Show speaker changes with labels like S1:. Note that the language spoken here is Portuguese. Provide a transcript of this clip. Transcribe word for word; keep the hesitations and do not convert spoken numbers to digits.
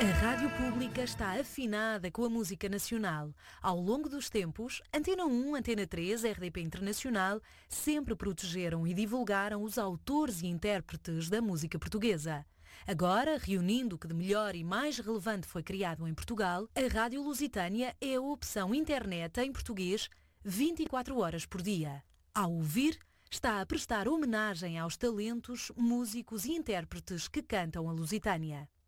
S1: A Rádio Pública está afinada com a música nacional. Ao longo dos tempos, Antena um, Antena três, R D P Internacional sempre protegeram e divulgaram os autores e intérpretes da música portuguesa. Agora, reunindo o que de melhor e mais relevante foi criado em Portugal, a Rádio Lusitânia é a opção internet em português vinte e quatro horas por dia. Ao ouvir, está a prestar homenagem aos talentos, músicos e intérpretes que cantam a Lusitânia.